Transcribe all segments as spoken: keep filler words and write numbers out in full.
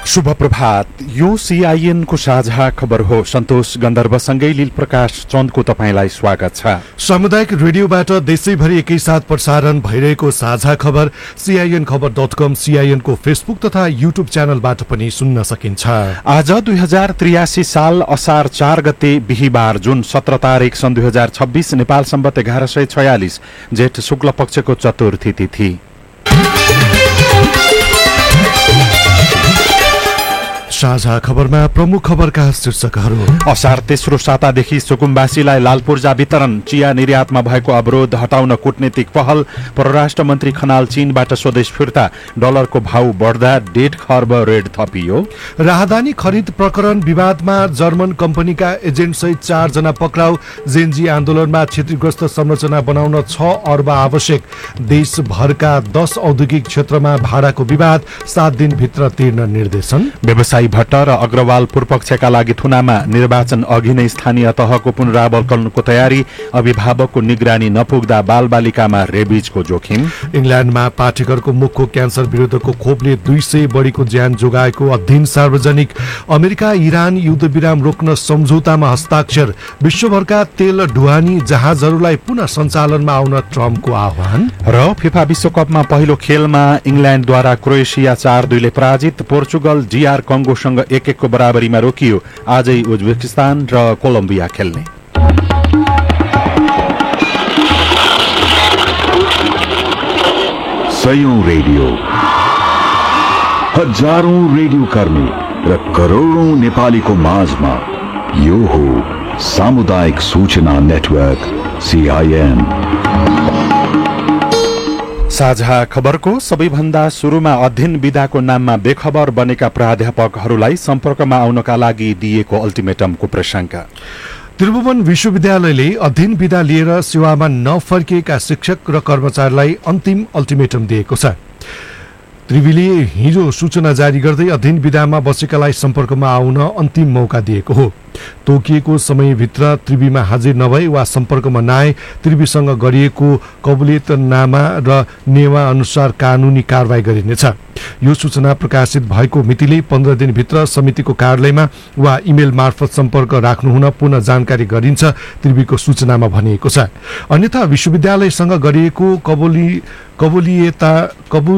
शुभ प्रभात। यो सीआईएन को साझा खबर हो। सन्तोष गन्धर्वसँगै लील प्रकाश चन्दको तपाईंलाई स्वागत छ। सामुदायिक रेडियोबाट देशैभरि एकैसाथ प्रसारण भइरहेको साझा खबर सीआईएन खबर डट कम, सीआईएन को फेसबुक तथा युट्युब च्यानलबाट पनि सुन्न सकिन्छ। आज दुई हजार त्रियासी साल असार चार गते बिहिबार जुन सत्र तारिक सन् दुई हजार छब्बीस नेपाल सम्बत एघार सय छयालिस जेठ शुक्ल पक्षको चतुर्थी तिथि। साझा खबरमा प्रमुख खबरका शीर्षकहरू। असार तेस्रो सातादेखि सुकुम्बासीलाई लाल पूर्जा वितरण, चिया निर्यातमा भएको अवरोध हटाउन कूटनीतिक पहल, परराष्ट्र मन्त्री खनाल चीनबाट स्वदेश फिर्ता, डलरको भाउ बढ्दा डेढ खर्ब ऋण थपियो। राहदानी खरिद प्रकरण विवादमा जर्मन कम्पनीका एजेन्ट सहित चार जना पक्राउ, जेनजी आन्दोलनमा क्षतिग्रस्त संरचना बनाउन छ अर्ब आवश्यक, देशभरका दस औद्योगिक क्षेत्रमा भाडाको विवाद, सात दिनभित्र तिर्न निर्देशन। व्यवसायी भट्ट र अग्रवाल पूर्वपक्षका लागि थुनामा, निर्वाचन अघि नै स्थानीय तहको पुनरावलोकनको तयारी, अभिभावकको निगरानी नपुग्दा बालबालिकामा रेबिजको जोखिम। इङ्ल्यान्डमा पाठेघरको मुखको क्यान्सर विरुद्धको खोपले दुई सय बढीको ज्यान जोगाएको अध्ययन सार्वजनिक। अमेरिका इरान युद्धविराम रोक्न सम्झौतामा हस्ताक्षर। विश्वभरका तेल ढुवानी जहाजहरूलाई पुनः सञ्चालनमा आउन ट्रम्पको आह्वान। र फिफा विश्वकपमा पहिलो खेलमा इङ्ल्यान्डद्वारा क्रोएसिया चार दुईले पराजित, पोर्चुगल जीआर कङ्गोसँग एक एकको बराबरीमा रोकियो। आजै उज्बेकिस्तान र कोलम्बिया खेल्ने। सयौं रेडियो, हजारौं रेडियो कर्मी र करोडौं नेपालीको माझमा यो हो सामुदायिक सूचना नेटवर्क सीआईएन। साझा खबरको सबैभन्दा सुरुमा अध्ययन विधाको नाममा बेखबर बनेका प्राध्यापकहरूलाई सम्पर्कमा आउनका लागि दिएको अल्टिमेटमको प्रशंसा। त्रिभुवन विश्वविद्यालयले अध्ययन विधा लिएर सेवामा नफर्किएका शिक्षक र कर्मचारीलाई अन्तिम अल्टिमेटम दिएको छ। त्रिवीले हिजो सूचना जारी गर्दै अध्ययन विधामा बसेकालाई सम्पर्कमा आउन अन्तिम मौका दिएको हो। तोकिएको समयभित्र त्रिवीमा हाजिर नभए वा सम्पर्कमा नआए त्रिवीसँग गरिएको कबुलियतनामा र नेवा अनुसार कानूनी कारवाही गरिनेछ। यो सूचना प्रकाशित भएको मितिले पन्ध्र दिनभित्र समितिको कार्यालयमा वा इमेल मार्फत सम्पर्क राख्नुहुन पुनः जानकारी गरिन्छ, त्रिवीको सूचनामा भनिएको छ। अन्यथा विश्वविद्यालयसँग गरिएको कबुली कबुलियता कबु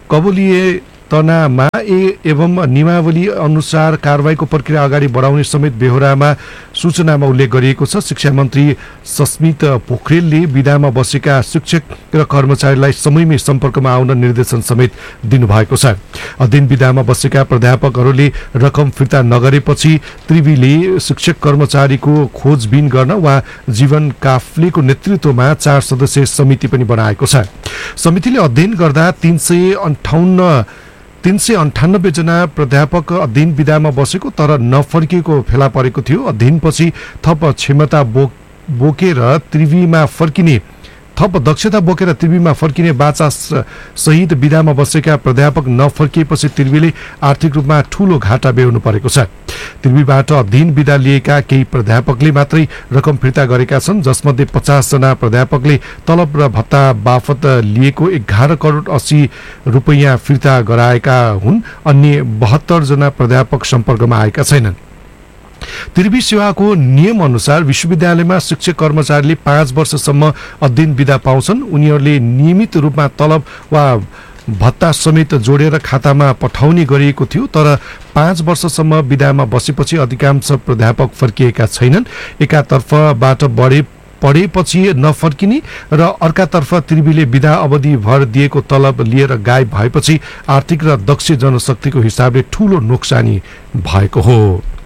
कबुलियतनामा ए एवं नियमावली अनुसार कारवाहीको प्रक्रिया अगाडि बढाउने समेत बेहोरामा सूचनामा उल्लेख गरिएको छ। शिक्षा मन्त्री सस्मित पोखरेलले विधामा बसेका शिक्षक र कर्मचारीलाई समयमै सम्पर्कमा आउन निर्देशन समेत दिनुभएको छ। अध्ययन विधामा बसेका प्राध्यापकहरूले रकम फिर्ता नगरेपछि त्रिवीले शिक्षक कर्मचारीको खोजबिन गर्न वा जीवन काफ्लेको नेतृत्वमा चार सदस्यीय समिति पनि बनाएको छ। समितिले अध्ययन गर्दा तीन सय अन्ठाउन्न तीन सय अन्ठानब्बे जना प्राध्यापक अध्ययन विधामा बसेको तर नफर्किएको फेला परेको थियो। अध्ययनपछि थप क्षमता बो, बोकेर त्रिवीमा फर्किने थप दक्षता बोकेर त्रिवीमा फर्किने बाचा सहित विधामा बसेका प्राध्यापक नफर्किएपछि त्रिवीले आर्थिक रूपमा ठूलो घाटा बेहोर्नु परेको छ। त्रिवीबाट अध्ययन विधा लिएका केही प्राध्यापकले मात्रै रकम फिर्ता गरेका छन्, जसमध्ये पचास जना प्राध्यापकले तलब र भत्ता बापत लिएको एघार करोड अस्सी रुपियाँ फिर्ता गराएका हुन्। अन्य बहत्तर जना प्राध्यापक सम्पर्कमा आएका छैनन्। त्रिवी सेवाको नियम अनुसार विश्वविद्यालयमा शिक्षक कर्मचारीले पाँच वर्षसम्म अध्ययन विधा पाउँछन्। उनीहरूले नियमित रूपमा तलब वा भत्ता समेत जोडेर खातामा पठाउने गरिएको थियो, तर पाँच वर्षसम्म विधामा बसेपछि अधिकांश प्राध्यापक फर्किएका छैनन्। एकातर्फबाट बढे पढेपछि नफर्किने र अर्कातर्फ त्रिवीले विधा अवधि भर दिएको तलब लिएर गायब भएपछि आर्थिक र दक्ष जनशक्तिको हिसाबले ठूलो नोक्सानी भएको हो।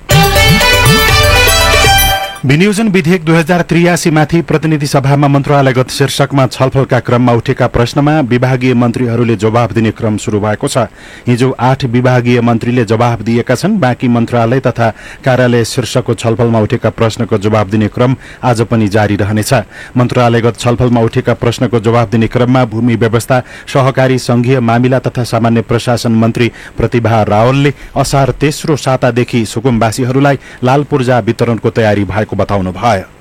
विनियोजन विधेयक दुई हजार त्रियासी माथि प्रतिनिधि सभामा मन्त्रालयगत शीर्षकमा छलफलका क्रममा उठेका प्रश्नमा विभागीय मन्त्रीहरूले जवाब दिने क्रम शुरू भएको छ। हिजो आठ विभागीय मन्त्रीले जवाब दिएका छन्। बाँकी मन्त्रालय तथा कार्यालय शीर्षकको छलफलमा उठेका प्रश्नको जवाब दिने क्रम आज पनि जारी रहनेछ। मन्त्रालयगत छलफलमा उठेका प्रश्नको जवाब दिने क्रममा भूमि व्यवस्था, सहकारी संघीय मामिला तथा सामान्य प्रशासन मन्त्री प्रतिभा रावलले असार तेस्रो सातादेखि सुकुम्बासीहरूलाई लाल पूर्जा वितरणको तयारी भएको बताउनु भयो।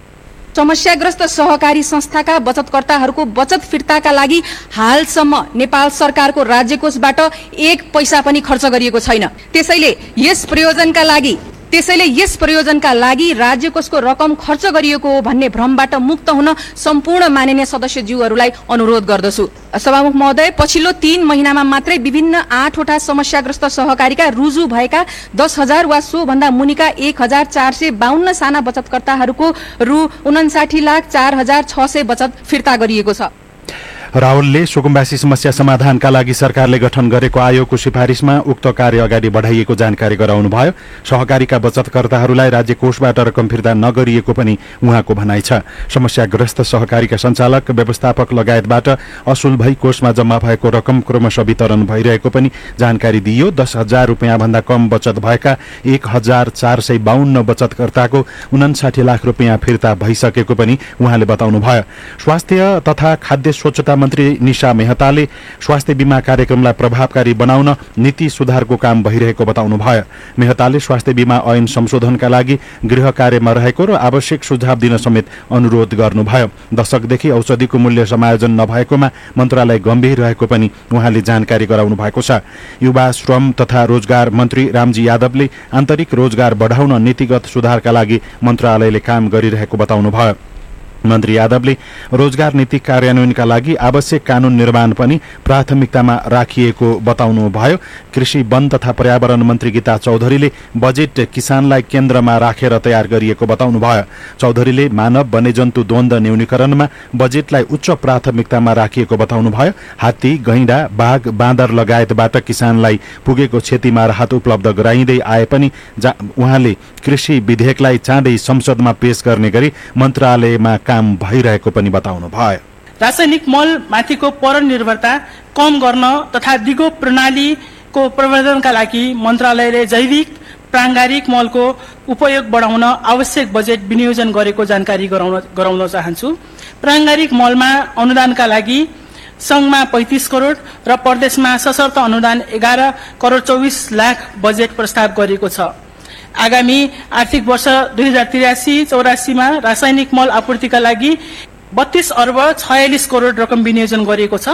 समस्याग्रस्त सहकारी संस्थाका बचतकर्ताहरूको बचत फिर्ताका लागि हालसम्म नेपाल सरकारको राज्य कोषबाट एक पैसा पनि खर्च गरिएको छैन। त्यसैले यस प्रयोजनका लागि त्यसैले यस प्रयोजनका लागि राज्य कोषको रकम खर्च गरिएको हो भन्ने भ्रमबाट मुक्त हुन सम्पूर्ण माननीय सदस्यज्यूहरूलाई अनुरोध गर्दछु। सभामुख महोदय, पछिल्लो तीन महिनामा मात्रै विभिन्न आठवटा समस्याग्रस्त सहकारीका रुजु भएका दस हजार वा सो भन्दा मुनिका एक हजार चार सय बाहन्न साना बचतकर्ताहरूको रु उनासाठी लाख चार हजार छ सय बचत फिर्ता गरिएको छ। राहुलले सुकुम्बासी समस्या समाधानका लागि सरकारले गठन गरेको आयोगको सिफारिसमा उक्त कार्य अगाडि बढाइएको जानकारी गराउनुभयो। सहकारीका बचतकर्ताहरूलाई राज्य कोषबाट रकम फिर्ता नगरिएको पनि उहाँको भनाइ छ। समस्याग्रस्त सहकारीका सञ्चालक, व्यवस्थापक लगायतबाट असुल भई कोषमा जम्मा भएको रकम क्रमशः वितरण भइरहेको पनि जानकारी दिइयो। दस हजार रुपियाँ भन्दा कम बचत भएका एक हजार चार सय बाहन्न बचतकर्ताको उनासाठी लाख रुपियाँ फिर्ता भइसकेको पनि उहाँले बताउनुभयो। स्वास्थ्य तथा खाद्य स्वच्छता मन्त्री निशा मेहताले स्वास्थ्य बीमा कार्यक्रमलाई प्रभावकारी बनाउन नीति सुधारको काम भइरहेको बताउनुभयो। मेहताले स्वास्थ्य बीमा ऐन संशोधनका लागि गृह कार्यमा रहेको र आवश्यक सुझाव दिन समेत अनुरोध गर्नुभयो। दशकदेखि औषधिको मूल्य समायोजन नभएकोमा मन्त्रालय गम्भीर रहेको पनि उहाँले जानकारी गराउनु भएको छ। युवा श्रम तथा रोजगार मन्त्री रामजी यादवले आन्तरिक रोजगार बढाउन नीतिगत सुधारका लागि मन्त्रालयले काम गरिरहेको बताउनुभयो। मन्त्री यादवले रोजगार नीति कार्यान्वयनका लागि आवश्यक कानून निर्माण पनि प्राथमिकतामा राखिएको बताउनुभयो। कृषि, वन तथा पर्यावरण मन्त्री गीता चौधरीले बजेट किसानलाई केन्द्रमा राखेर तयार गरिएको बताउनुभयो। चौधरीले मानव वन्यजन्तु द्वन्द्व न्यूनीकरणमा बजेटलाई उच्च प्राथमिकतामा राखिएको बताउनुभयो। हात्ती, गैंडा, बाघ, बाँदर लगायतबाट किसानलाई पुगेको क्षतिमा राहत उपलब्ध गराइँदै आए पनि उहाँले कृषि विधेयकलाई चाँडै संसदमा पेश गर्ने गरी मन्त्रालयमा काम भइरहेको पनि बताउनु भयो। रासायनिक मल माथिको परनिर्भरता कम गर्न तथा दिगो प्रणालीको प्रवर्धनका लागि मन्त्रालयले जैविक प्राङ्गारिक मलको उपयोग बढाउन आवश्यक बजेट विनियोजन गरेको जानकारी गराउन गराउन चाहन्छु। प्राङ्गारिक मलमा अनुदानका लागि संघमा पैंतीस करोड र प्रदेशमा सशर्त अनुदान एघार करोड चौबिस लाख बजेट प्रस्ताव गरिएको छ। आगामी आर्थिक वर्ष दुई हजार त्रियासी चौरासीमा रासायनिक मल आपूर्तिका लागि बत्तीस अर्ब छयालिस करोड रकम विनियोजन गरिएको छ।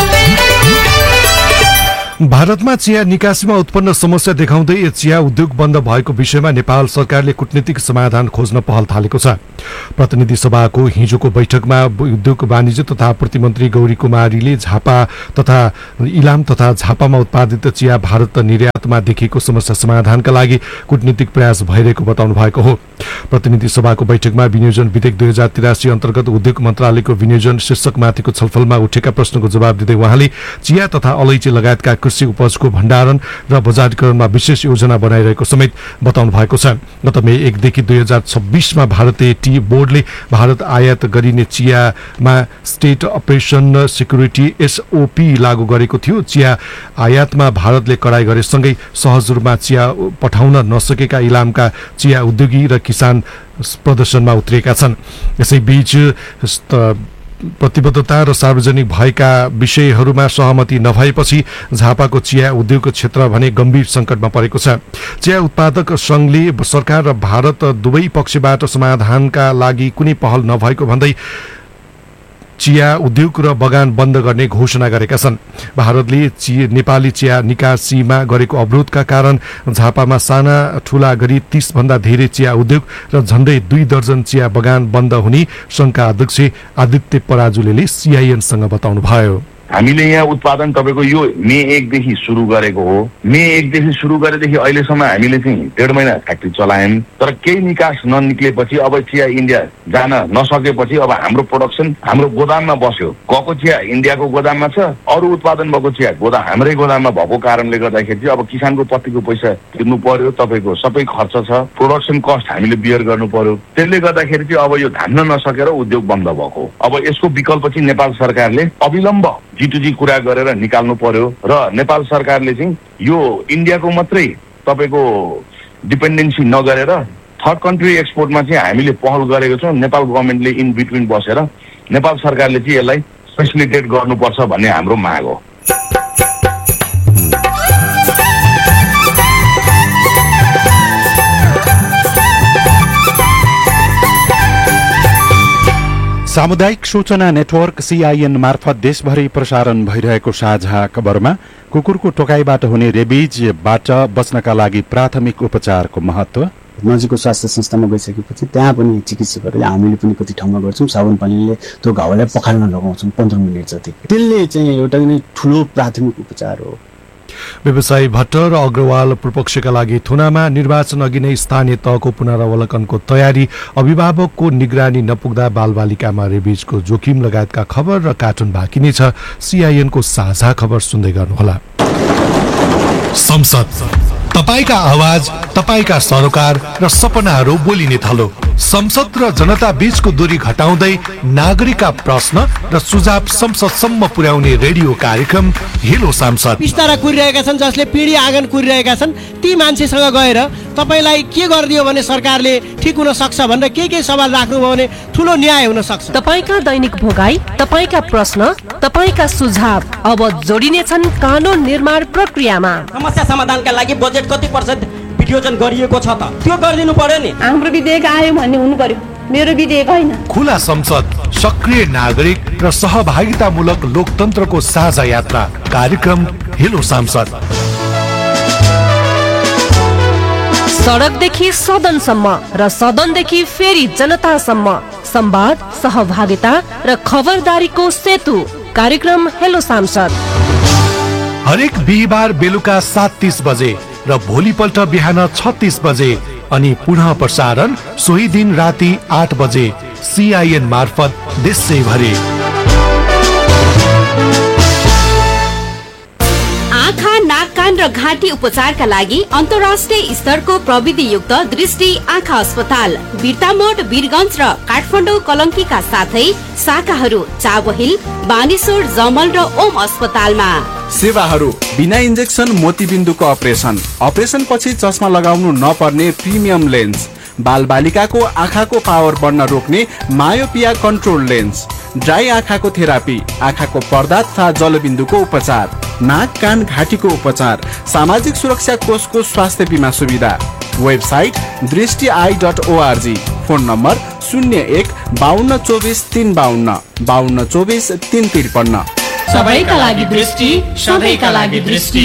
भारतमा चिया निकासीमा उत्पन्न समस्या देखाउँदै चिया उद्योग बन्द भएको विषयमा नेपाल सरकारले कूटनीतिक समाधान खोज्न पहल थालेको छ। प्रतिनिधि सभाको हिजोको बैठकमा उद्योग वाणिज्य तथा आपूर्ति मन्त्री गौरी कुमारीले झापा तथा इलाम तथा झापामा उत्पादित चिया भारत निर्यातमा देखिएको समस्या समाधानका लागि कूटनीतिक प्रयास भइरहेको बताउनु भएको हो। प्रतिनिधि सभाको बैठकमा विनियोजन विधेयक दुई हजार तिरासी अन्तर्गत उद्योग मन्त्रालयको विनियोजन शीर्षकमाथिको छलफलमा उठेका प्रश्नको जवाब दिँदै उहाँले चिया तथा अलैँची लगायतका कृषि उपजको भण्डारण र बजारीकरणमा विशेष योजना बनाइरहेको समेत बताउनु भएको छ। गत मे एकदेखि दुई हजार छब्बीसमा भारतीय टी बोर्डले भारत आयात गरिने चियामा स्टेट अपरेसन सिक्युरिटी एसओपी लागू गरेको थियो। चिया आयातमा भारतले कडाई गरेसँगै सहज रूपमा चिया पठाउन नसकेका इलामका चिया उद्योगी र किसान प्रदर्शनमा उत्रिएका छन्। यसैबीच प्रतिबद्धता र सार्वजनिक भएका विषयहरूमा सहमति नभएपछि झापाको चिया उद्योग क्षेत्र भने गम्भीर संकटमा परेको छ। चिया उत्पादक संघले सरकार र भारत दुवै पक्षबाट समाधानका लागि कुनै पहल नभएको भन्दै चिया उद्योग र बगान बन्द गर्ने घोषणा गरेका छन्। भारतले चिया नेपाली चिया निकासीमा गरेको अवरोधका कारण झापामा साना ठूला गरी तीस भन्दा धेरै चिया उद्योग र झण्डै दुई दर्जन चिया बगान बन्द हुने संघका अध्यक्ष आदित्य पराजुले सीआईएनसँग बताउनुभयो। हामीले यहाँ उत्पादन तपाईको यो मे एकदेखि सुरु गरेको हो। मे एकदेखि सुरु गरेदेखि अहिलेसम्म हामीले चाहिँ डेढ महिना फ्याक्ट्री चलायौँ, तर केही निकास ननिक्लेपछि अब चिया इन्डिया जान नसकेपछि अब हाम्रो प्रोडक्सन हाम्रो गोदाममा बस्यो। गएको चिया इन्डियाको गोदाममा छ, अरू उत्पादन भएको चिया गोदाम हाम्रै गोदाममा भएको कारणले गर्दाखेरि चाहिँ अब किसानको पत्तीको पैसा तिर्नु पर्यो, तपाईँको सबै खर्च छ, प्रोडक्सन कस्ट हामीले बियर गर्नु पर्यो। त्यसले गर्दाखेरि चाहिँ अब यो धान्न नसकेर उद्योग बन्द भएको। अब यसको विकल्प चाहिँ नेपाल सरकारले अविलम्ब जी टू जी कुरा गरेर निकाल्नु पर्यो र नेपाल सरकारले चाहिँ यो इन्डियाको मात्रै तपाईँको डिपेन्डेन्सी नगरेर थर्ड कन्ट्री एक्सपोर्टमा चाहिँ हामीले पहल गरेको छौँ। नेपाल गभर्मेन्टले इन बिट्विन बसेर नेपाल सरकारले चाहिँ यसलाई फेसिलिटेट गर्नुपर्छ भन्ने हाम्रो माग हो। सामुदायिक सूचना नेटवर्क सीआईएन मार्फत देशभरि प्रसारण भइरहेको साझा खबरमा कुकुरको टोकाइबाट हुने रेबिजबाट बच्नका लागि प्राथमिक उपचारको महत्व, नजिकको स्वास्थ्य संस्थामा गइसकेपछि त्यहाँ पनि चिकित्सकहरूले हामीले पनि कति ठाउँमा गर्छौँ साबुन पानीले त्यो घाउलाई पखाल्न लगाउँछौँ पन्ध्र मिनट जति। त्यसले चाहिँ एउटा नै ठुलो प्राथमिक उपचार हो। व्यवसायी भट्ट र अग्रवाल पूर्वपक्षका लागि थुनामा निर्वाचन अघि नै स्थानीय तहको पुनरावलोकनको तयारी, अभिभावकको निगरानी नपुग्दा बालबालिकामा रेबिजको जोखिम लगायतका खबर र कार्टुन बाँकी नै छ। सीआईएनको साझा खबर सुन्दै गर्नुहोला। संसद, तपाईका आवाज, तपाईका सरोकार र सपनाहरू बोलिने थलो। संसद र जनता बीचको दूरी घटाउँदै नागरिकका प्रश्न र सुझाव संसदसम्म पुर्याउने रेडियो कार्यक्रम हेलो सांसद। बिस्तारा कुरिरहेका छन्, जसले पिँढी आँगन कुरिरहेका छन्, ती मान्छेसँग गएर तपाईलाई के गरिदियो भने सरकारले ठिक हुन सक्छ भनेर के के सवाल राख्नुभयो भने ठुलो न्याय हुन सक्छ। तपाईका दैनिक भोगाई, तपाईका प्रश्न, तपाईका सुझाव अब जोडिने छन् कानून निर्माण प्रक्रियामा। समस्या समाधानका लागि बजेट कति पर्सेन्ट विनियोजन गरिएको छ त त्यो गरिदिनु पर्यो नि। हाम्रो विधेयक आयो भन्ने हुनु पर्यो, मेरो विधेयक होइन। खुला संसद, सक्रिय नागरिक र सहभागितामूलक लोकतन्त्रको साझा यात्रा कार्यक्रम हेलो सांसद। सडकदेखि सदनसम्म र सदनदेखि फेरि जनतासम्म संवाद, सहभागिता र खबरदारीको सेतु कार्यक्रम हेलो सांसद। हरेक बिहिबार बेलुका सात तीस बजे र भोलिपल्ट बिहान छत्तीस बजे अनि पुनः प्रसारण सोही दिन राति आठ बजे सीआईएन मार्फत देशैभरि। आँखा, नाक, कान र घाँटी उपचारका लागि अन्तर्राष्ट्रिय स्तरको प्रविधि युक्त दृष्टि आँखा अस्पताल बिर्तामोड, वीरगञ्ज र काठमाडौँ कलङ्कीका साथै शाखाहरू चाबहिल, बानेश्वर, जमल र ओम अस्पतालमा। सेवाहरू बिना इन्जेक्सन मोतीबिन्दुको अपरेसन, अपरेसन पछि चस्मा लगाउनु नपर्ने प्रिमियम लेन्स, बालबालिकाको आँखाको पावर बढ्न रोक्ने मायोपिया कन्ट्रोल लेन्स, ड्राई आँखाको थेरापी, आँखाको पर्दा तथा जलबिन्दुको उपचार, नाक, कान, घाँटीको उपचार, सामाजिक सुरक्षा कोषको स्वास्थ्य बिमा सुविधा। वेबसाइट दृष्टि I dot ORG. Phone number शून्य एक बाहन्न चौबिस तीन बाहन्न बाहन्न चौबिस तीन त्रिपन्न। सबैका लागि दृष्टि, सधैँका लागि दृष्टि।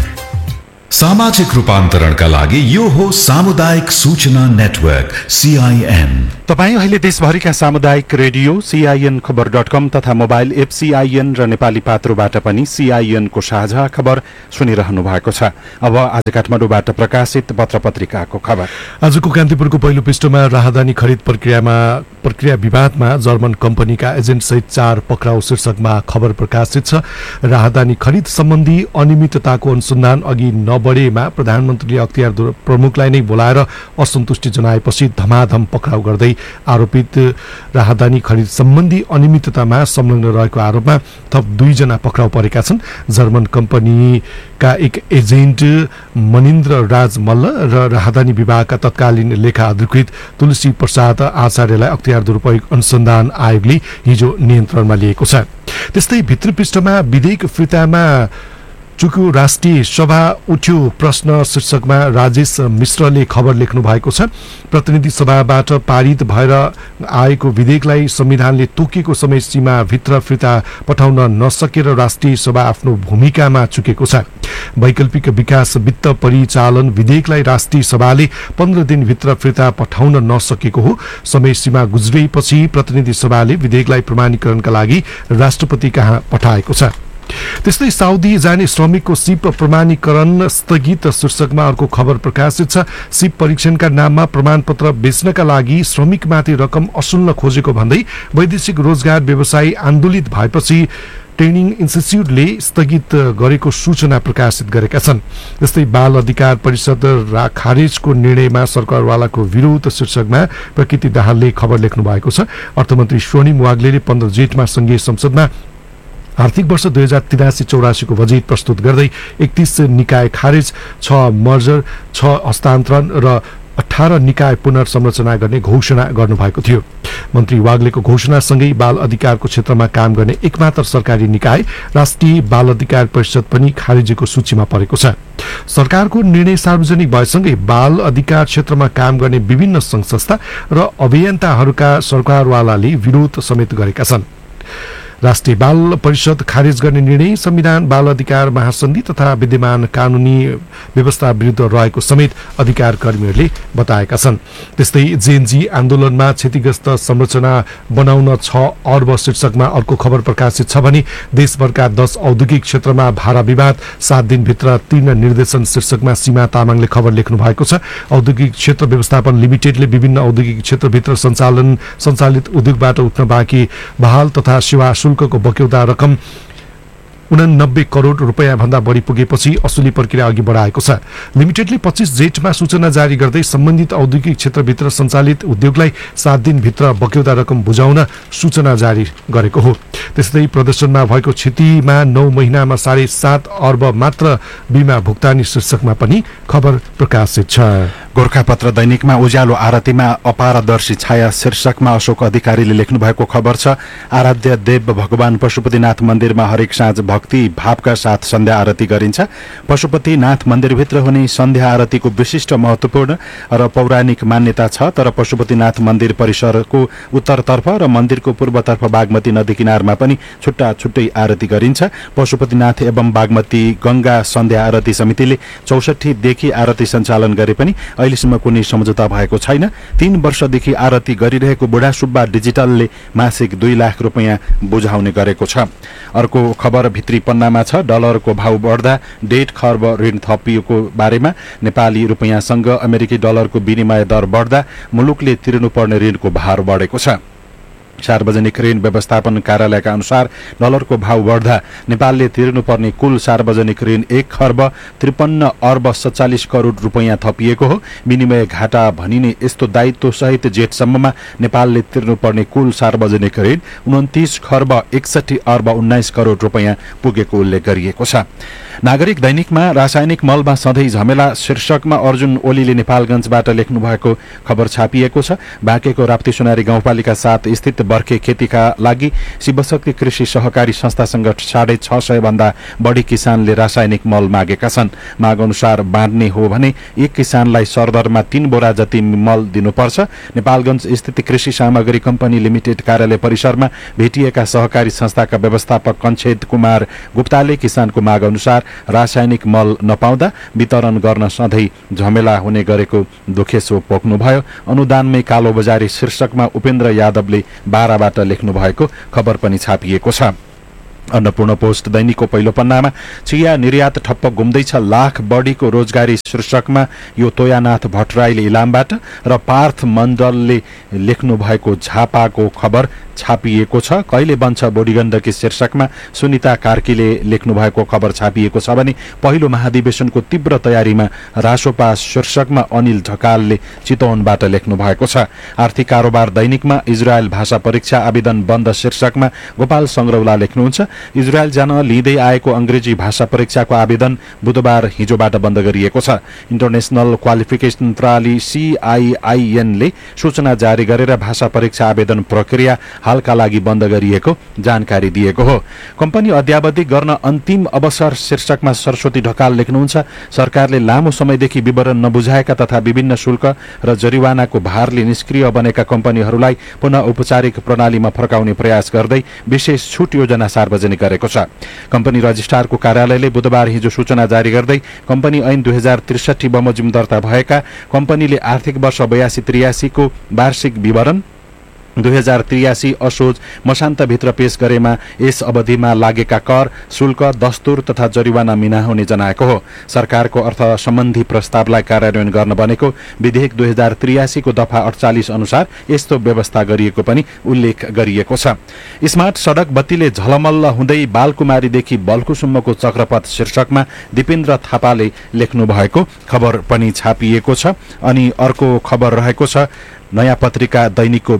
सामाजिक रूपान्तरणका लागि यो हो सामुदायिक सूचना नेटवर्क सीआईएन। तपाईँ अहिले देशभरिका सामुदायिक रेडियो सीआईएन खबर डट कम तथा मोबाइल एप सीआईएन र नेपाली पात्रोबाट पनि सीआईएन को साझा खबर सुनिरहनु भएको छ। अब आज काठमाडौँबाट प्रकाशित पत्र पत्रिकाको खबर। आजको कान्तिपुरको पहिलो पृष्ठमा राहदानी खरिद प्रक्रियामा प्रक्रिया विवादमा जर्मन कम्पनीका एजेन्ट सहित चार पक्राउ शीर्षकमा खबर प्रकाशित छ। राहदानी खरिद सम्बन्धी अनियमितताको अनुसन्धान अघि नबढेमा प्रधानमन्त्रीले अख्तियार प्रमुखलाई नै बोलाएर असन्तुष्टि जनाएपछि धमाधम पक्राउ गर्दै आरोपित राहदानी खरिद सम्बन्धी अनियमिततामा संलग्न रहेको आरोपमा थप दुईजना पक्राउ परेका छन्। जर्मन कम्पनीका एक एजेन्ट मनिन्द्र राज मल्ल र राहदानी विभागका तत्कालीन लेखा अधिकृत तुलसी प्रसाद आचार्यलाई अख्तियार दुरुपयोग अनुसन्धान आयोगले हिजो नियन्त्रणमा लिएको छ। त्यस्तै भित्री पृष्ठमा विधेयक फिर्तामा चुक्यो राष्ट्रिय सभा उठ्यो प्रश्न शीर्षकमा राजेश मिश्रले खबर लेख्नु भएको छ। प्रतिनिधि सभाबाट पारित भएर आएको विधेयकलाई संविधानले तोकेको समय सीमा भित्र फिर्ता पठाउन नसकेर राष्ट्रिय सभा आफ्नो भूमिकामा चुकेको छ। वैकल्पिक विकास वित्त परिचालन विधेयकलाई राष्ट्रिय सभाले पन्ध्र दिनभित्र फिर्ता पठाउन नसकेको हो। समय सीमा गुज्रेपछि प्रतिनिधि सभाले विधेयकलाई प्रमाणीकरणका लागि राष्ट्रपति कहाँ पठाएको छ। त्यस्तै साउदी जाने श्रमिकको सिप प्रमाणीकरण स्थगित शीर्षकमा अर्को खबर प्रकाशित छ। सिप परीक्षणका नाममा प्रमाणपत्र बेच्नका लागि श्रमिकमाथि रकम असुल्न खोजेको भन्दै वैदेशिक रोजगार व्यवसायी आन्दोलित भएपछि ट्रेनिङ इन्स्टिच्युटले स्थगित गरेको सूचना प्रकाशित गरेका छन्। जस्तै बाल अधिकार परिषद खारेजको निर्णयमा सरकारवालाको विरोध शीर्षकमा प्रकृति दाहालले खबर लेख्नु भएको छ। अर्थमन्त्री स्वर्णिम वाग्लेले पन्ध्र जेठमा संघीय संसदमा आर्थिक वर्ष दुई हजार तिरासी चौरासीको बजेट प्रस्तुत गर्दै एकतीस निकाय खारेज, छ मर्जर, छ हस्तान्तरण र अठारह निकाय पुनर्संरचना गर्ने घोषणा गर्नुभएको थियो। मन्त्री वाग्लेको घोषणासँगै बाल अधिकारको क्षेत्रमा काम गर्ने एकमात्र सरकारी निकाय राष्ट्रिय बाल अधिकार परिषद पनि खारेजीको सूचीमा परेको छ। सरकारको निर्णय सार्वजनिक भएसँगै बाल अधिकार क्षेत्रमा काम गर्ने विभिन्न संघ संस्था र अभियन्ताहरूका सरकारवालाले विरोध समेत गरेका छन्। राष्ट्रिय बाल परिषद खारेज गर्ने निर्णय संविधान, बाल अधिकार महासन्धि तथा विद्यमान कानूनी व्यवस्था विरुद्ध रहेको समेत अधिकार कर्मीहरूले बताएका छन्। त्यस्तै जेएनजी आन्दोलनमा क्षतिग्रस्त संरचना बनाउन छ अर्ब शीर्षकमा अर्को खबर प्रकाशित छ भने देशभरका दस औद्योगिक क्षेत्रमा भाडा विवाद सात दिनभित्र तीर्ण निर्देशन शीर्षकमा सीमा तामाङले खबर लेख्नु भएको छ। औद्योगिक क्षेत्र व्यवस्थापन लिमिटेडले विभिन्न औद्योगिक क्षेत्रभित्र सञ्चालन सञ्चालित उद्योगबाट उठ्न बाँकी बहाल तथा सेवा शुल्कको बक्यौता रकम उनानब्बे करोड रुपियाँ भन्दा बढी पुगेपछि असुली प्रक्रिया अघि बढाएको छ। लिमिटेडले पच्चीस जेठमा सूचना जारी गर्दै सम्बन्धित औद्योगिक क्षेत्रभित्र सञ्चालित उद्योगलाई सात दिनभित्र बक्यौता रकम बुझाउन सूचना जारी गरेको हो। त्यस्तै प्रदर्शनमा भएको क्षतिमा नौ महिनामा साढे सात अर्ब मात्र बिमा भुक्तानी शीर्षकमा पनि खबर प्रकाशित छ। गोर्खापत्र दैनिकमा उज्यालो आरतीमा अपारदर्शी छाया शीर्षकमा अशोक अधिकारीले लेख्नु भएको खबर छ। आराध्य देव भगवान पशुपतिनाथ मन्दिरमा हरेक साँझ भक्ति भावका साथ सन्ध्या आरती गरिन्छ। पशुपतिनाथ मन्दिरभित्र हुने सन्ध्या आरतीको विशिष्ट महत्वपूर्ण र पौराणिक मान्यता छ। तर पशुपतिनाथ मन्दिर परिसरको उत्तरतर्फ र मन्दिरको पूर्वतर्फ बागमती नदी किनारमा पनि छुट्टा छुट्टै आरती गरिन्छ। पशुपतिनाथ एवं बागमती गंगा सन्ध्या आरती समितिले चौसठी देखि आरती सञ्चालन गरे पनि अहिलेसम्म कुनै सम्झौता भएको छैन। तीन वर्षदेखि आरती गरिरहेको बुढा सुब्बा डिजिटलले मासिक दुई लाख रुपियाँ बुझाउने गरेको छ। अर्को खबर भित्री पन्नामा छ। डलरको भाव बढ्दा डेढ खर्ब ऋण थपिएको बारेमा नेपाली रुपियाँसँग अमेरिकी डलरको विनिमय दर बढ्दा मुलुकले तिर्नुपर्ने ऋणको भार बढेको छ। सार्वजनिक ऋण व्यवस्थापन कार्यालयका अनुसार डलरको भाव बढ्दा नेपालले तिर्नुपर्ने कुल सार्वजनिक ऋण एक खर्ब त्रिपन्न अर्ब सत्तालिस करोड रुपियाँ थपिएको हो। विनिमय घाटा भनिने यस्तो दायित्व सहित जेठसम्ममा नेपालले तिर्नुपर्ने कुल सार्वजनिक ऋण उन्तिस खर्ब एकसठी अर्ब उन्नाइस करोड रुपियाँ पुगेको उल्लेख गरिएको छ। नागरिक दैनिकमा रासायनिक मलमा सधैँ झमेला शीर्षकमा अर्जुन ओलीले नेपालगञ्जबाट लेख्नु भएको खबर छापिएको छ। बाँकेको राप्ती सुनारी गाउँपालिका सात स्थित बर्खे खेतीका लागि शिवशक्ति कृषि सहकारी संस्थासँग साढे छ सय भन्दा बढी किसानले रासायनिक मल मागेका छन्। माग अनुसार बाँड्ने हो भने एक किसानलाई सरदरमा तीन बोरा जति मल दिनुपर्छ। नेपालगञ्ज स्थित कृषि सामग्री कम्पनी लिमिटेड कार्यालय परिसरमा भेटिएका सहकारी संस्थाका व्यवस्थापक कञ्छेद कुमार गुप्ताले किसानको माग अनुसार रासायनिक मल नपाउँदा वितरण गर्न सधैँ झमेला हुने गरेको दुखेसो पोख्नुभयो। अनुदानमै कालोबजारी शीर्षकमा उपेन्द्र यादवले बाराबाट लेख्नु भएको खबर पनि छापिएको छ। अन्नपूर्ण पोस्ट दैनिकको पहिलो पन्नामा चिया निर्यात ठप्प घुम्दैछ, लाख बढीको रोजगारी शीर्षकमा यो तोयानाथ भट्टराईले इलामबाट र पार्थ मण्डलले लेख्नु भएको झापाको खबर छापिएको छ। कहिले बन्छ बोडीगण्डकी शीर्षकमा सुनिता कार्कीले लेख्नु भएको खबर छापिएको छ भने पहिलो महाधिवेशनको तीव्र तयारीमा रासोपा शीर्षकमा अनिल ढकालले चितवनबाट लेख्नु भएको छ। आर्थिक कारोबार दैनिकमा इजरायल भाषा परीक्षा आवेदन बन्द शीर्षकमा गोपाल संग्रौला लेख्नुहुन्छ। इजरायल जान लिँदै आएको अंग्रेजी भाषा परीक्षाको आवेदन बुधबार हिजोबाट बन्द गरिएको छ। इन्टरनेशनल क्वालिफिकेसन प्रणाली सीआईआईएनले सूचना जारी गरेर भाषा परीक्षा आवेदन प्रक्रिया हालका लागि बन्द गरिएको जानकारी दिएको हो। कम्पनी अद्यावधि गर्न अन्तिम अवसर शीर्षकमा सरस्वती ढकाल लेख्नुहुन्छ। सरकारले लामो समयदेखि विवरण नबुझाएका तथा विभिन्न शुल्क र जरिवानाको भारले निष्क्रिय बनेका कम्पनीहरूलाई पुनः औपचारिक प्रणालीमा फर्काउने प्रयास गर्दै विशेष छुट योजना सार्वजनिक गरेको छ। कम्पनी रजिस्ट्रारको कार्यालयले बुधबार हिजो सूचना जारी गर्दै कम्पनी ऐन दुई हजार त्रिसठी बमोजिम दर्ता भएका कम्पनीले आर्थिक वर्ष बयासी त्रियासीको वार्षिक विवरण दुई हजार त्रियासी असोज मसान्तभित्र पेश गरेमा यस अवधिमा लागेका कर, शुल्क, दस्तुर तथा जरिवाना मिना हुने जनाएको हो। सरकारको अर्थ सम्बन्धी प्रस्तावलाई कार्यान्वयन गर्न बनेको विधेयक दुई हजार त्रियासीको दफा अडचालिस अनुसार यस्तो व्यवस्था गरिएको पनि उल्लेख गरिएको छ। स्मार्ट सडक बत्तीले झलमल्ल हुँदै बालकुमारीदेखि बल्कुसुम्मको चक्रपथ शीर्षकमा दिपेन्द्र थापाले लेख्नु भएको खबर पनि छापिएको छ। अनि अर्को खबर रहेको छ नयाँ पत्रिका दैनिकको भित्री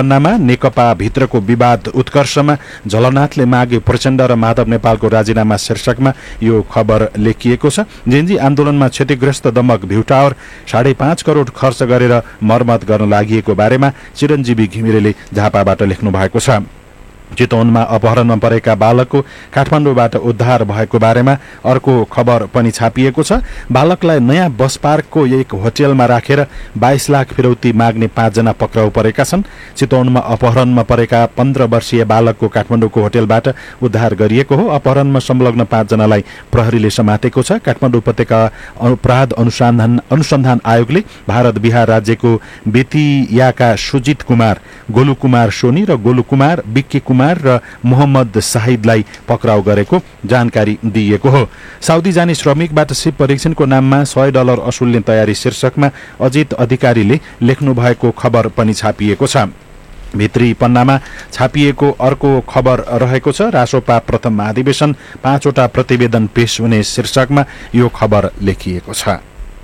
पन्नामा नेकपा भित्रको विवाद उत्कर्षमा झलनाथले मागे प्रचण्ड र माधव नेपालको राजीनामा शीर्षकमा यो खबर लेखिएको छ। जेन्जी आन्दोलनमा क्षतिग्रस्त दमक भ्यू टावर साढे पाँच करोड खर्च गरेर मर्मत गर्न लागि बारेमा चिरञ्जीवी घिमिरेले झापाबाट लेख्नु भएको छ। चितवनमा अपहरणमा परेका बालकको काठमाडौँबाट उद्धार भएको बारेमा अर्को खबर पनि छापिएको छ। बालकलाई नयाँ बस पार्कको एक होटेलमा राखेर बाइस लाख फिरौती माग्ने पाँचजना पक्राउ परेका छन्। चितवनमा अपहरणमा परेका पन्ध्र वर्षीय बालकको काठमाडौँको होटेलबाट उद्धार गरिएको हो। अपहरणमा संलग्न पाँचजनालाई प्रहरीले समातेको छ। काठमाडौँ उपत्यका अपराध अनुसन्धान अनुसन्धान आयोगले भारत बिहार राज्यको बेतियाका सुजित कुमार, गोलु कुमार सोनी र गोलु कुमार, बिक्की कुमार र मोहम्मद शाहिदलाई पक्राउ गरेको जानकारी दिइएको हो। साउदी जाने श्रमिकबाट सिप परीक्षणको नाममा सय डलर असुल्ने तयारी शीर्षकमा अजित अधिकारीले लेख्नु भएको खबर पनि छापिएको छ। भित्री पन्नामा छापिएको अर्को खबर रहेको छ। रासोपा प्रथम महाधिवेशन पाँचवटा प्रतिवेदन पेश हुने शीर्षकमा यो खबर लेखिएको छ।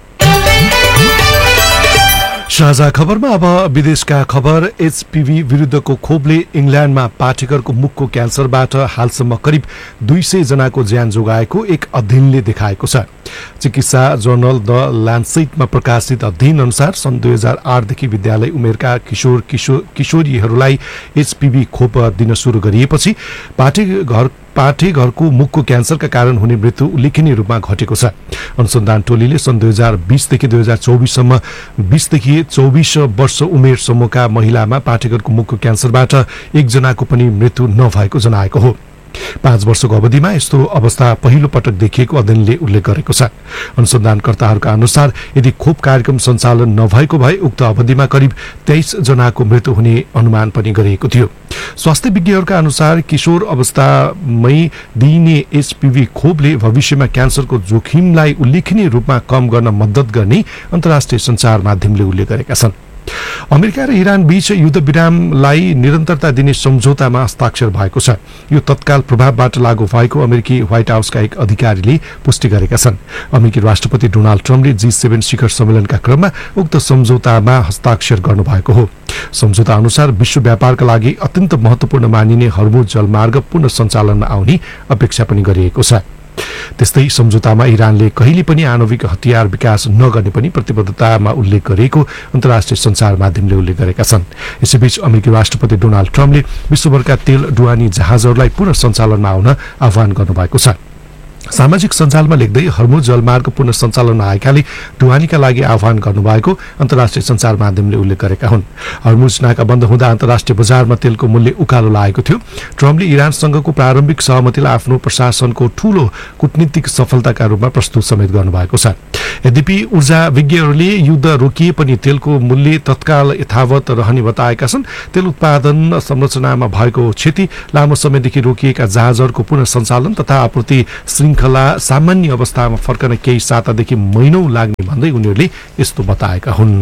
साझा खबरमा अब विदेशका खबर। एचपीभी विरुद्धको खोपले इङ्ल्यान्डमा पाठेघरको मुखको क्यान्सरबाट हालसम्म करिब दुई सय जनाको ज्यान जोगाएको एक अध्ययनले देखाएको छ। चिकित्सा जर्नल द ल्यान्सेटमा प्रकाशित अध्ययन अनुसार सन् दुई हजार आठदेखि विद्यालय उमेरका किशोर किशोर किशोरीहरूलाई एचपीभी खोप दिन सुरु गरिएपछि पाठेघर पाठेघरको मुखको क्यान्सरका कारण हुने मृत्यु उल्लेखनीय रूपमा घटेको छ। अनुसन्धान टोलीले सन् दुई हजार बीसदेखि दुई हजार चौबिससम्म बीसदेखि चौबिस वर्ष उमेर समूहका महिलामा पाठेघरको मुखको क्यान्सरबाट एकजनाको पनि मृत्यु नभएको जनाएको हो। पाँच वर्षको अवधिमा यस्तो अवस्था पहिलो पटक देखिएको अध्ययनले उल्लेख गरेको छ। अनुसन्धानकर्ताहरूका अनुसार यदि खोप कार्यक्रम सञ्चालन नभएको भए उक्त अवधिमा करिब तेइस जनाको मृत्यु हुने अनुमान पनि गरिएको थियो। स्वास्थ्य विज्ञहरूका अनुसार किशोर अवस्थामै दिइने एचपीभी खोपले भविष्यमा क्यान्सरको जोखिमलाई उल्लेखनीय रूपमा कम गर्न मद्दत गर्ने अन्तर्राष्ट्रिय सञ्चार माध्यमले उल्लेख गरेका छन्। अमेरिका र इरान बीच युद्ध विरामलाई निरन्तरता दिने सम्झौतामा हस्ताक्षर भएको छ। यो तत्काल प्रभावबाट लागू भएको अमेरिकी व्हाइट हाउसका एक अधिकारीले पुष्टि गरेका छन्। अमेरिकी राष्ट्रपति डोनाल्ड ट्रम्पले जी सेभेन शिखर सम्मेलनका क्रममा उक्त सम्झौतामा हस्ताक्षर गर्नुभएको हो। सम्झौता अनुसार विश्व व्यापारका लागि अत्यन्त महत्वपूर्ण मानिने हर्मुज जलमार्ग पुनः सञ्चालनमा आउने अपेक्षा पनि गरिएको छ। त्यस्तै सम्झौतामा इरानले कहिले पनि आणविक हतियार विकास नगर्ने पनि प्रतिबद्धतामा उल्लेख गरेको अन्तर्राष्ट्रिय सञ्चार माध्यमले उल्लेख गरेका छन्। यसैबीच अमेरिकी राष्ट्रपति डोनाल्ड ट्रम्पले विश्वभरका तेल ढुवानी जहाजहरूलाई पुनः सञ्चालनमा आउन आह्वान गर्नुभएको छ। सामाजिक सञ्जालमा लेख्दै हर्मुज जलमार्ग पुनः सञ्चालनमा आएकाले ढुवानीका लागि आह्वान गर्नुभएको अन्तर्राष्ट्रिय सञ्चार माध्यमले उल्लेख गरेका हुन्। हर्मुज नाका बन्द हुँदा अन्तर्राष्ट्रिय बजारमा तेलको मूल्य उकालो लागेको थियो। ट्रम्पले इरानसँगको प्रारम्भिक सहमतिलाई आफ्नो प्रशासनको ठूलो कूटनीतिक सफलताका रूपमा प्रस्तुत समेत गर्नुभएको छ। यद्यपि ऊर्जा विज्ञहरूले युद्ध रोकिए पनि तेलको मूल्य तत्काल यथावत रहने बताएका छन्। तेल उत्पादन संरचनामा भएको क्षति, लामो समयदेखि रोकिएका जहाजहरूको पुनः सञ्चालन तथा आपूर्ति श्रृङ्खला सामान्य अवस्थामा फर्कन केही सातादेखि महिनौ लाग्ने भन्दै उनीहरूले यस्तो बताएका हुन्।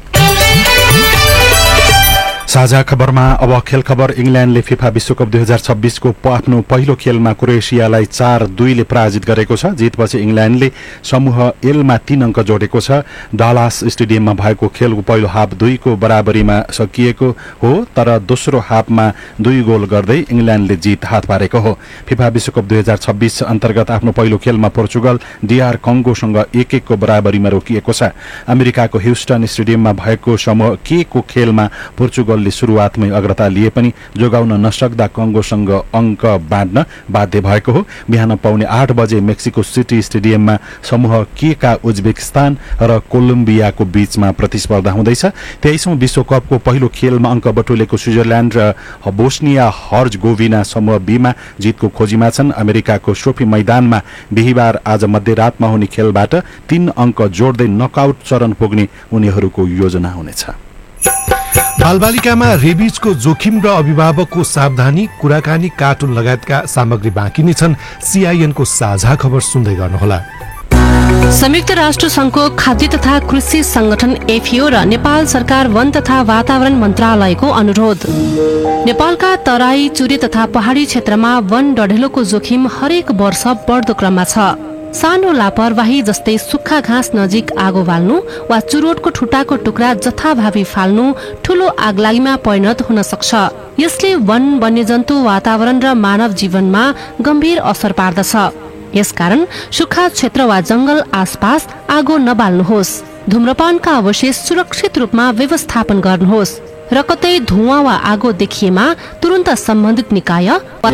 साझा खबरमा अब खेल खबर। इङ्ल्यान्डले फिफा विश्वकप दुई हजार छब्बीसको आफ्नो पहिलो खेलमा क्रोएसियालाई चार दुईले पराजित गरेको छ। जितपछि इङ्ल्यान्डले समूह एलमा तीन अङ्क जोडेको छ। डलास स्टेडियममा भएको खेलको पहिलो हाफ दुईको बराबरीमा सकिएको हो, तर दोस्रो हाफमा दुई गोल गर्दै इङ्ल्यान्डले जित हात पारेको हो। फिफा विश्वकप दुई हजार छब्बीस अन्तर्गत आफ्नो पहिलो खेलमा पोर्चुगल डीआर कङ्गोसँग एक एकको बराबरीमा रोकिएको छ। अमेरिकाको ह्युस्टन स्टेडियममा भएको समूह के को खेलमा पोर्चुगल सुरुवातमै अग्रता लिए पनि जोगाउन नसक्दा कङ्गोसँग अङ्क बाँड्न बाध्य भएको हो। बिहान पाउने आठ बजे मेक्सिको सिटी स्टेडियममा समूह के का उज्बेकिस्तान र कोलम्बियाको बीचमा प्रतिस्पर्धा हुँदैछ। तेइसौं विश्वकपको पहिलो खेलमा अङ्क बटुलेको स्विजरल्याण्ड र बोस्निया हर्जगोभिना समूह बीमा जितको खोजीमा छन्। अमेरिकाको सोफी मैदानमा बिहिबार आज मध्यरातमा हुने खेलबाट तीन अङ्क जोड्दै नकआउट चरण पुग्ने उनीहरूको योजना हुनेछ। बालबालिकामा रेबिजको जोखिम र अभिभावकको सावधानी, कुराकानी, कार्टुन लगायतका सामग्री बाँकी नै छन्। सीआईएनको साझा खबर सुन्दै गर्नुहोला। संयुक्त राष्ट्र संघको खाद्य तथा कृषि संगठन एफएओ र नेपाल सरकार वन तथा वातावरण मन्त्रालयको अनुरोध। नेपालका तराई, चुरे तथा पहाडी क्षेत्रमा वन डढेलोको जोखिम हरेक वर्ष बढ्दो क्रममा छ। सानो लापरवाही जस्तै सुक्खा घाँस नजिक आगो बाल्नु वा चुरोटको ठुटाको टुक्रा जथाभावी फाल्नु ठूलो आगलागीमा परिणत हुन सक्छ। यसले वन, वन्यजन्तु, वातावरण र मानव जीवनमा गम्भीर असर पार्दछ। यसकारण सुक्खा क्षेत्र वा जंगल आसपास आगो नबाल्नुहोस्। धूम्रपानका अवशेष सुरक्षित रूपमा व्यवस्थापन गर्नुहोस् र कतै धुवाँ वा आगो देखिएमा तुरन्त सम्बन्धित निकाय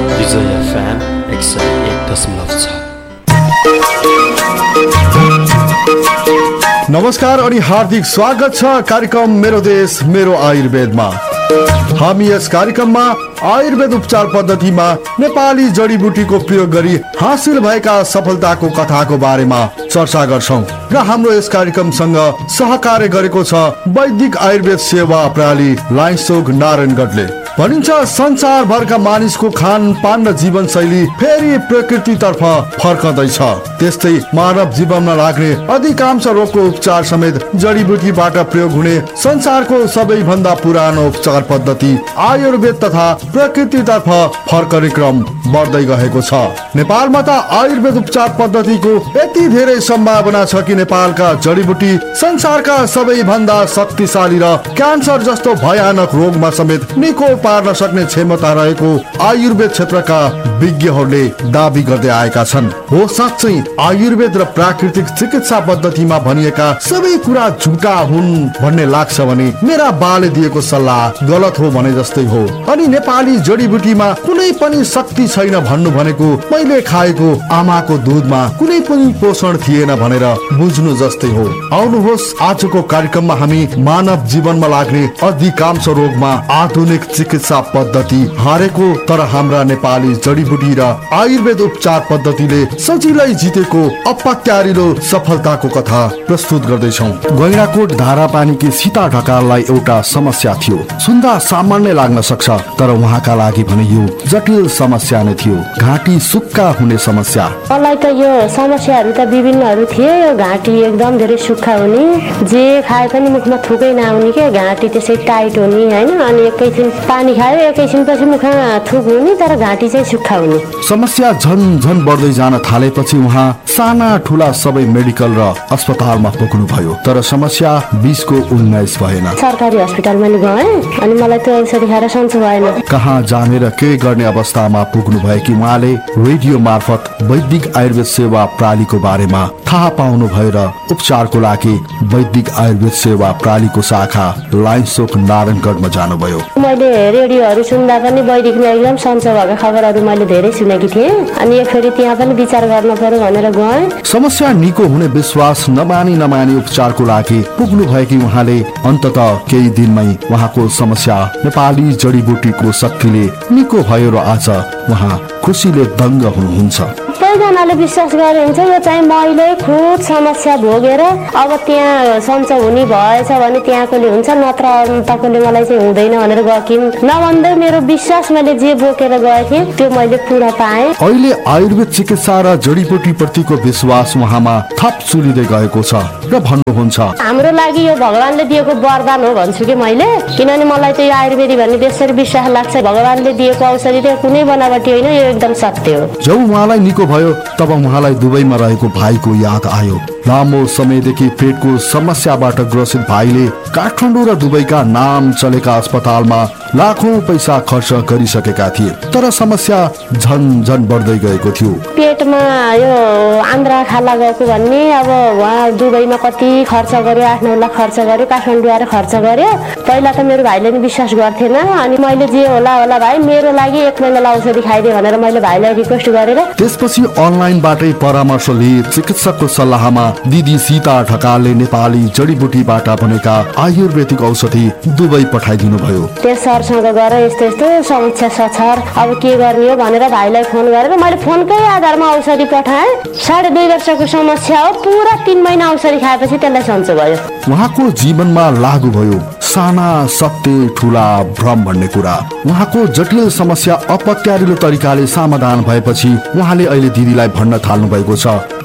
नमस्कार अनि हार्दिक स्वागत छ कार्यक्रम मेरो देश मेरो आयुर्वेदमा। हामी यस कार्यक्रममा आयुर्वेद उपचार पद्धतिमा नेपाली जडीबुटीको प्रयोग गरी हासिल भएका सफलताको कथाको बारेमा चर्चा गर्छौं र हाम्रो यस कार्यक्रमसँग सहकार्य गरेको छ वैदिक आयुर्वेद सेवा प्रणाली लाइन्सोक नारायणगढले। भनिन्छ संसारभरका मानिसको खान पान र जीवनशैली फेरि प्रकृतितर्फ फर्कदैछ। त्यस्तै मानव जीवनमा लाग्ने अधिकांश रोगको उपचार समेत जडीबुटीबाट प्रयोग हुने संसारको सबैभन्दा पुरानो उपचार पद्धति आयुर्वेद तथा प्रकृतितर्फ फर्कने क्रम बढ्दै गएको छ। नेपालमा त आयुर्वेद उपचार पद्धतिको यति धेरै सम्भावना छ कि नेपालका जडीबुटी संसारका सबैभन्दा शक्तिशाली र क्यान्सर जस्तो भयानक रोगमा समेत निको पार्न सक्ने क्षमता रहेको आयुर्वेद क्षेत्रका विज्ञहरूले दाबी गर्दै आएका छन्। हो साँच्चै आयुर्वेद र प्राकृतिक चिकित्सा पद्धतिमा भनिएका सबै कुरा झुटा हुन् भन्ने लाग्छ भने मेरा बाले दिएको सल्लाह गलत हो भने जस्तै हो। अनि नेपाली जडीबुटीमा कुनै पनि शक्ति छैन भन्नु भनेको मैले खाएको आमाको दुधमा कुनै पनि पोषण थिएन भनेर बुझ्नु जस्तै हो। आउनुहोस् आजको कार्यक्रममा हामी मानव जीवनमा लाग्ने अधिकांश रोगमा आधुनिक चिकित्सा पद्धति हारेको तर हाम्रा नेपाली जडीबुटी र आयुर्वेद उपचार पद्धतिले सजिलै जितेको अपत्यारिलो सफलताको कथा प्रस्तुत गर्दैछौँ। गैंडाकोट धारापानीकी सीता ढकाललाई एउटा समस्या थियो। सुन्दा सामान्य लाग्न सक्छ तर उहाँका लागि भने यो जटिल समस्या नै थियो। घाँटी सुक्खा हुने समस्या। मलाई त यो समस्याहरू त विभिन्नहरू थिए। यो घाँटी एकदम धेरै सुक्खा हुने, जे खाए पनि मुखमा थुकै नआउने के, घाँटी त्यसै टाइट हुने हैन। अनि एकैछिन पानी खायो एकैछिनपछि मुखमा थुक हुने तर घाँटी चाहिँ सुक्खा हुने। समस्या झन झन बढ्दै जान थालेपछि उहाँ साना ठुला सबै मेडिकल र अस्पतालमा पुग्नु भयो तर समस्या बिसको उन्नाइस भएन। सरकारी अस्पतालमा नि गएँ अनि मलाई त्यो औषधि खाएर सन्चो भएन। कहाँ जाने र के गर्ने अवस्थामा पुग्नु भयो कि उहाँले रेडियो मार्फत वैदिक आयुर्वेद सेवा प्रणालीको बारेमा थाहा पाउनु भयो र उपचारको लागि वैदिक आयुर्वेद सेवा प्रणालीको शाखा लाइन्सोक नारायणगढमा जानुभयो। मैले रेडियोहरू सुन्दा पनि वैदिकमा एकदम सन्चो भएको खबरहरू मैले धेरै सुनेकी थिएँ। अनि एकचोटि त्यहाँ पनि विचार गर्न पर्यो भनेर गएँ। समस्या निको हुने विश्वास नमानी नमानी उपचारको लागि पुग्नु भएकी उहाँले अन्तत केही दिनमै उहाँको समस्या नेपाली जडीबुटीको शक्तिले निको भयो र आज उहाँ खुसीले दङ्ग हुनुहुन्छ। सबैजनाले विश्वास गरे हुन्छ यो चाहिँ मैले खुद समस्या भोगेर अब त्यहाँ सन्चो हुने भएछ भने त्यहाँकोले हुन्छ नत्र अन्तकोले मलाई चाहिँ हुँदैन भनेर गएकिन् नभन्दै मेरो विश्वास मैले जे बोकेर गएँ त्यो मैले पुरा पाएँ। अहिले आयुर्वेद चिकित्सा र जडीबुटी प्रतिको विश्वास उहाँमा थप चुलिँदै गएको छ र भन्नुहुन्छ हाम्रो लागि यो भगवानले दिएको वरदान हो भन्छु कि मैले। किनभने मलाई त यो आयुर्वेदी भन्ने त्यसरी विश्वास लाग्छ भगवानले दिएको औषधि त कुनै बनावटी होइन, यो एकदम सत्य हो। जब उहाँलाई निको भयो तब उहाँलाई दुबईमा रहेको भाइको याद आयो। लामो समयदेखि पेटको समस्याबाट ग्रसित भाइले काठमाडौँ र दुबईका नाम चलेका अस्पतालमा लाखौं पैसा खर्च गरिसकेका थिए तर समस्या झन झन बढ्दै गएको थियो। पेटमा यो आन्द्रा खाला गएको भन्ने अब उहाँ दुबईमा कति खर्च गर्यो, आठ नौ लाख खर्च गर्यो, काठमाडौँ आएर खर्च गर्यो। पहिला त मेरो भाइले नि विश्वास गर्थेन। अनि मैले जे होला होला भाइ मेरो लागि एक महिनालाई औषधि खाइदिए भनेर मैले भाइलाई रिक्वेस्ट गरेर त्यसपछि अनलाइनबाटै परामर्श लिए चिकित्सकको सल्लाहमा दिदी सीता ढकालले नेपाली जडीबुटीबाट बनेका आयुर्वेदिक औषधि दुबई पठाइदिनु भयो। त्यस सरसँग गएर यस्तो यस्तो समस्या छ सर अब के गर्ने हो भनेर भाइलाई फोन गरेर मैले फोनकै आधारमा औषधि पठाएँ। साढे दुई वर्षको समस्या हो, पुरा तीन महिना औषधि खाएपछि त्यसलाई सन्चो भयो। उहाँको जीवनमा लागू भयो साना सत्य ठुला भ्रम भन्ने कुरा। उहाँको जटिल समस्या अपत्यारिलो तरिकाले समाधान भएपछि उहाँले अहिले दिदीलाई भन्न थाल्नु भएको छ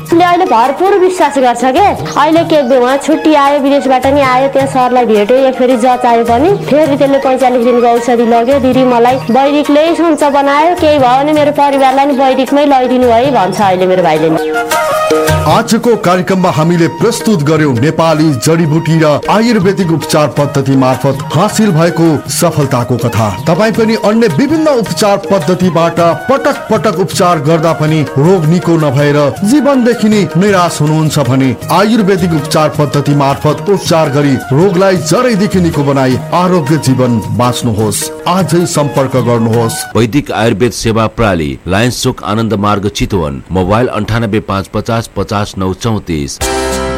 अहिले भरपुर विश्वास गर्छ के अहिले के उहाँ छुट्टी आयो विदेशबाट नि आयो त्यहाँ सरलाई भेट्यो या फेरि जच आयो पनि फेरि त्यसले पैँचालिस दिनको औषधि लग्यो दिदी मलाई वैदिकले सन्चो बनायो केही भयो भने मेरो परिवारलाई नि वैदिकमै लैदिनु है भन्छ अहिले मेरो भाइले नि। आजको कार्यक्रममा हामीले प्रस्तुत गर्यौं नेपाली जडीबुटी र आयुर्वेदिक उपचार पद्धति मार्फत हासिल भएको सफलताको कथा। तपाई पनि अन्य विभिन्न उपचार पद्धतिबाट पटक पटक उपचार गर्दा पनि रोग निको नभएर जीवनदेखि नै निराश हुनुहुन्छ भने आयुर्वेदिक उपचार पद्धति मार्फत उपचार गरी रोगलाई जरैदेखि निको बनाई आरोग्य जीवन बाँच्नुहोस्। आजै सम्पर्क गर्नुहोस्। वैदिक आयुर्वेद सेवा प्रणाली लायन्स चोक आनन्द मार्ग चितवन। मोबाइल अन्ठानब्बे पाँच पचास पचास नौ चौतिस।